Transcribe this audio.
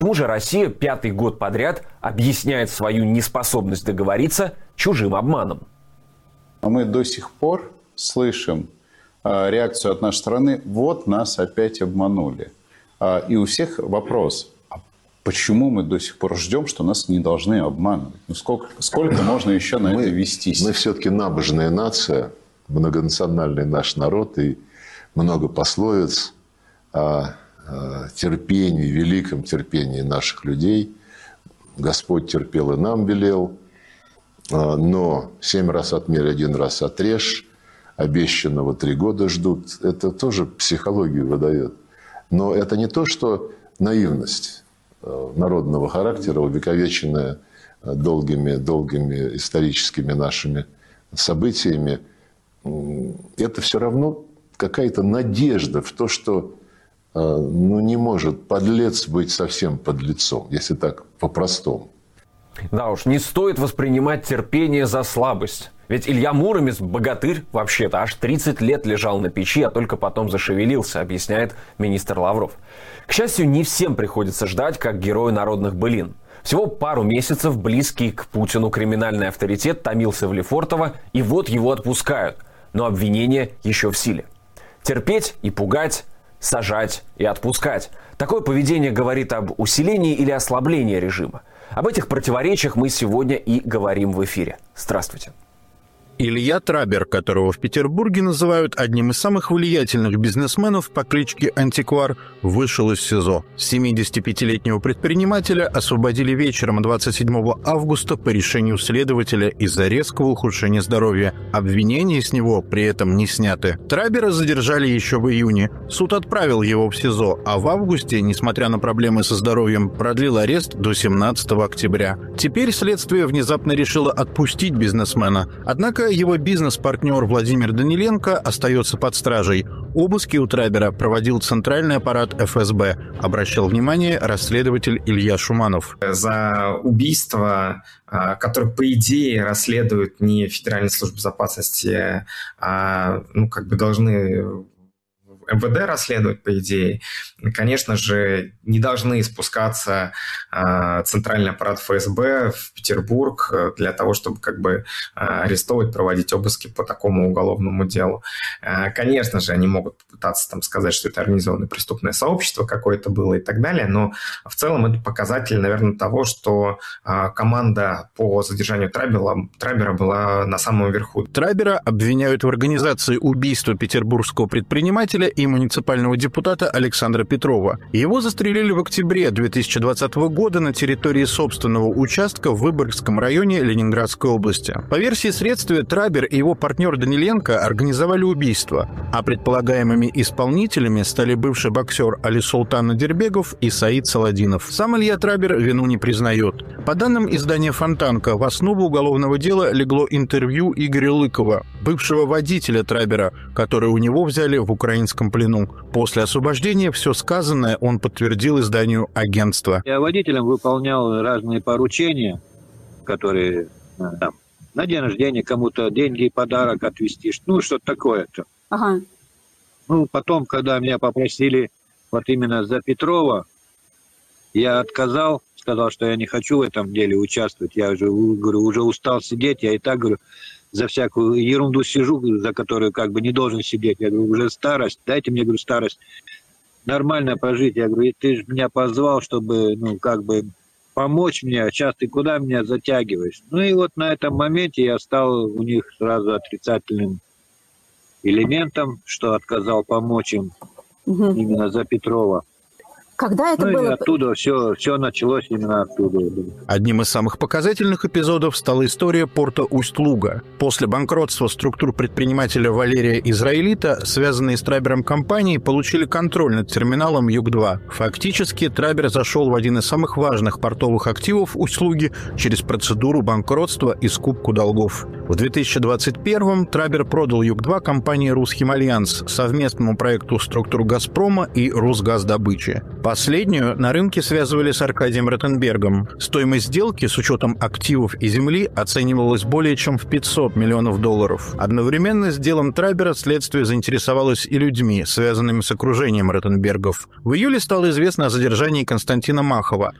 Почему же Россия 5-й год подряд объясняет свою неспособность договориться чужим обманом? Мы до сих пор слышим реакцию от нашей страны: вот нас опять обманули. И у всех вопрос: почему мы до сих пор ждем, что нас не должны обманывать? Ну, сколько можно еще на это вестись? Мы все-таки набожная нация, многонациональный наш народ, и много пословиц о терпении, великом терпении наших людей. Господь терпел и нам велел, но 7 раз отмерь, 1 раз отрежь, обещанного 3 года ждут. Это тоже психологию выдает. Но это не то, что наивность народного характера, увековеченная долгими историческими нашими событиями. Это все равно какая-то надежда в то, что не может подлец быть совсем подлецом, если так по-простому. Да уж, не стоит воспринимать терпение за слабость. Ведь Илья Муромец, богатырь, вообще-то аж 30 лет лежал на печи, а только потом зашевелился, объясняет министр Лавров. К счастью, не всем приходится ждать, как герою народных былин. Всего пару месяцев близкий к Путину криминальный авторитет томился в Лефортово, и вот его отпускают. Но обвинение еще в силе. Терпеть и пугать, сажать и отпускать. Такое поведение говорит об усилении или ослаблении режима. Об этих противоречиях мы сегодня и говорим в эфире. Здравствуйте. Илья Трабер, которого в Петербурге называют одним из самых влиятельных бизнесменов по кличке Антиквар, вышел из СИЗО. 75-летнего предпринимателя освободили вечером 27 августа по решению следователя из-за резкого ухудшения здоровья. Обвинения с него при этом не сняты. Трабера задержали еще в июне. Суд отправил его в СИЗО, а в августе, несмотря на проблемы со здоровьем, продлил арест до 17 октября. Теперь следствие внезапно решило отпустить бизнесмена. Однако его бизнес-партнер Владимир Даниленко остается под стражей. Обыски у Трабера проводил центральный аппарат ФСБ, обращал внимание расследователь Илья Шуманов. За убийство, которое, по идее, расследует не Федеральная служба безопасности, а должны МВД расследовать, по идее, конечно же, не должны спускаться центральный аппарат ФСБ в Петербург для того, чтобы арестовывать, проводить обыски по такому уголовному делу. Конечно же, они могут попытаться сказать, что это организованное преступное сообщество какое-то было и так далее, но в целом это показатель, наверное, того, что команда по задержанию Трабера была на самом верху. Трабера обвиняют в организации убийства петербургского предпринимателя и муниципального депутата Александра Петрова. Его застрелили в октябре 2020 года на территории собственного участка в Выборгском районе Ленинградской области. По версии следствия, Трабер и его партнер Даниленко организовали убийство, а предполагаемыми исполнителями стали бывший боксер Али Султан Надирбегов и Саид Саладинов. Сам Илья Трабер вину не признает. По данным издания «Фонтанка», в основу уголовного дела легло интервью Игоря Лыкова, бывшего водителя Трабера, который у него взяли в украинском плену. После освобождения все сказанное он подтвердил изданию агентства. Я водителем выполнял разные поручения, которые на день рождения кому-то деньги, подарок отвезти, что-то такое-то. Ага. Потом, когда меня попросили вот именно за Петрова, я отказал, сказал, что я не хочу в этом деле участвовать. Я уже устал сидеть, я и так, за всякую ерунду сижу, за которую не должен сидеть. Я говорю, уже старость, дайте мне, старость нормально прожить. Я говорю, и ты же меня позвал, чтобы, помочь мне, а сейчас ты куда меня затягиваешь? И вот на этом моменте я стал у них сразу отрицательным элементом, что отказал помочь им именно за Петрова. Когда это было? И оттуда все началось именно оттуда. Одним из самых показательных эпизодов стала история порта Усть-Луга. После банкротства структур предпринимателя Валерия Израилита, связанные с Трабером компании, получили контроль над терминалом Юг-2. Фактически, Трабер зашел в один из самых важных портовых активов Усть-Луги через процедуру банкротства и скупку долгов. В 2021-м Трабер продал Юг-2 компании «Русхимальянс», совместному проекту структур «Газпрома» и «Росгаздобычи». По Последнюю на рынке связывали с Аркадием Ротенбергом. Стоимость сделки с учетом активов и земли оценивалась более чем в $500 миллионов. Одновременно с делом Трабера следствие заинтересовалось и людьми, связанными с окружением Ротенбергов. В июле стало известно о задержании Константина Махова,